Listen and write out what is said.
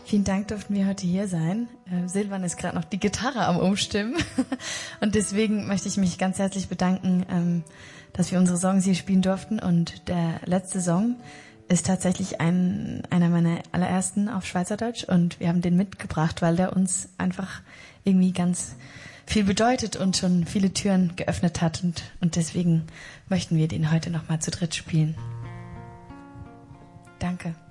Vielen Dank, durften wir heute hier sein. Silvan ist gerade noch die Gitarre am Umstimmen. Und deswegen möchte ich mich ganz herzlich bedanken, dass wir unsere Songs hier spielen durften. Und der letzte Song ist tatsächlich einer meiner allerersten auf Schweizerdeutsch. Und wir haben den mitgebracht, weil der uns einfach irgendwie ganz viel bedeutet und schon viele Türen geöffnet hat. Und deswegen möchten wir den heute nochmal zu dritt spielen. Danke.